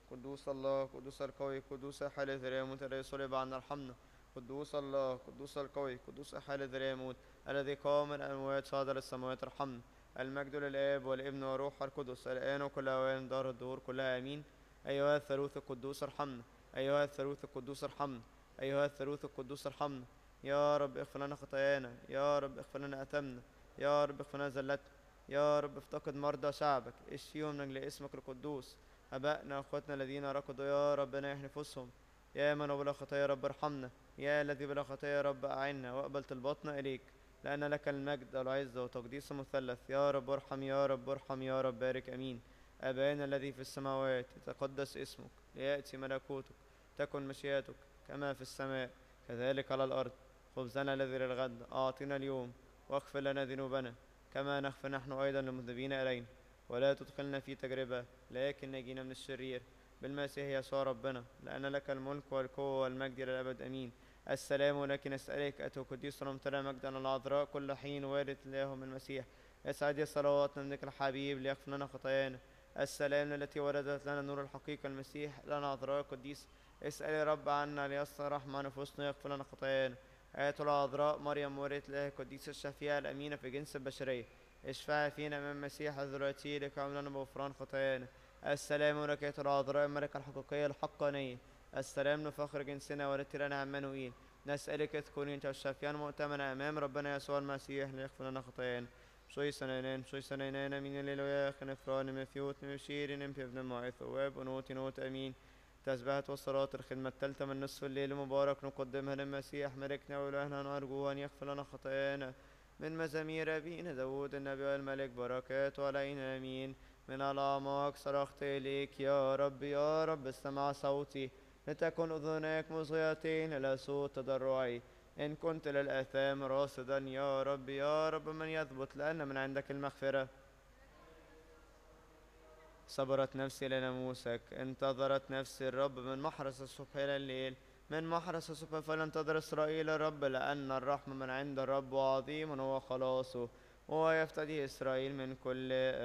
قدوس الله، قدوس القوي، قدوس حال ذرية موت الذي صلب عنا ارحمنا. قدوس الله، قدوس القوي، قدوس حال ذرية موت الذي قام من الأموات صعد للسماوات ارحمنا. المجد للآب والابن وروح القدس الآن وكل أوان دار الدهور كلها آمين. أيها الثالوث القدوس ارحمنا. أيها الثالوث القدوس ارحمنا. أيها الثالوث القدوس ارحمنا. يا رب اغفر لنا خطايانا، يا رب اغفر لنا أثمنا، يا رب اغفر لنا زلتنا، يا رب افتقد مرضى شعبك، اشفيهم من أجل اسمك القدوس. أبائنا وأخواتنا الذين ركضوا يا ربنا يحن نفوسهم. يا من بلا خطايا يا رب ارحمنا. يا الذي بلا خطايا يا رب أعنا واقبل طلباتنا إليك، لأن لك المجد والعزة وتقديس مثلث. يا رب ارحم، يا رب ارحم، يا رب بارك. أمين. أبانا الذي في السماوات يتقدس اسمك، ليأتي ملكوتك، تكن مشيئتك كما في السماء كذلك على الأرض. خبزنا الذي للغد أعطنا اليوم، واغفر لنا ذنوبنا كما نغفر نحن أيضا للمذنبين إلينا، ولا تدخلنا في تجربة لكن نجينا من الشرير. بالمسيح يسوع ربنا، لأن لك الملك والقوة والمجد إلى الأبد. أمين. السلام لك نسألك أتو قديس ممتلئ مجدا العذراء كل حين والد الله من المسيح. يسعد صلواتنا منك الحبيب ليغفر لنا خطايانا. السلام التي ولدت لنا نور الحقيقة المسيح لنا عذراء قديس. اسألي رب عنا ليصنع رحمة نفوسنا يغفر لنا خطايانا. آية العذراء مريم ولدة الله القديسة الشفيعة الأمينة في جنس البشرية، اشفعي فينا أمام المسيح ذريته لك لنا بغفران خطايانا. السلام لك أيتها العذراء الملكة الحقيقية الحقانية. السلام لفخر جنسنا ولدت لنا عمانوئيل. نسألك تكوني أنت الشافيان مؤتمنا أمام ربنا يسوع المسيح ليغفر لنا خطايانا. شوي سنينان من الليل وياخن افران مفيوت مشير نمفي ابن المعيث واب نوت نوت أمين. تسبحة والصلاة الخدمة التالتة من نصف الليل المبارك نقدمها للمسيح ملكنا وإلهنا نرجو أن يغفر لنا خطايانا. من مزامير أبينا داود النبي والملك بركاته علينا آمين. من الأعماق صرخت إليك يا رب، يا رب استمع صوتي، لتكن أذناك مصغيتين إلى صوت تضرعي. إن كنت للآثام راصدا يا رب، يا رب من يثبت، لأن من عندك المغفرة. صبرت نفسي لناموسك، انتظرت نفسي الرب من محرس الصبح إلى الليل. من محرس الصبح فلينتظر إسرائيل الرب، لأن الرحمة من عند الرب وعظيم هو خلاصه، وهو يفتدي إسرائيل من كل